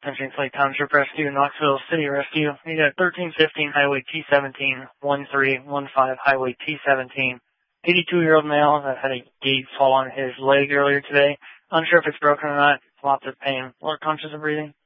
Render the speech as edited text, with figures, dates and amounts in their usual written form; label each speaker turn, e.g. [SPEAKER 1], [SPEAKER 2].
[SPEAKER 1] Attention Clay Township Rescue, Knoxville City Rescue. You got 1315 Highway T17, 1315 Highway T17. 82-year-old male that had a gate fall on his leg earlier today. Unsure if it's broken or not. Lots of pain. Or conscious of breathing.